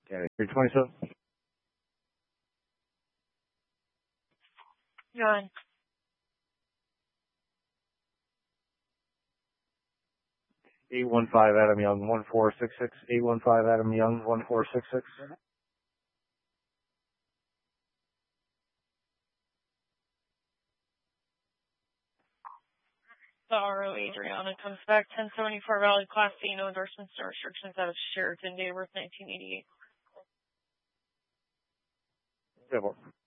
Okay, 327. John. 815 Adam Young 1466. 815 Adam Young 1466. Sorrow Adriana comes back 1074 Valley Class C, no endorsements, no restrictions out of Sheraton, date of birth 1988. Civil.